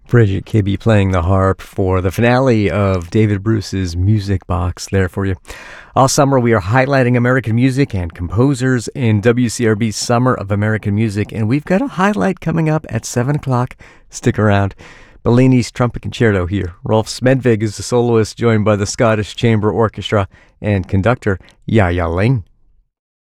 Bridget Kibbe playing the harp for the finale of David Bruce's Music Box there for you. All summer, we are highlighting American music and composers in WCRB's Summer of American Music, and we've got a highlight coming up at 7 o'clock. Stick around. Bellini's Trumpet Concerto here. Rolf Smedvig is the soloist, joined by the Scottish Chamber Orchestra and conductor Yaya Ling.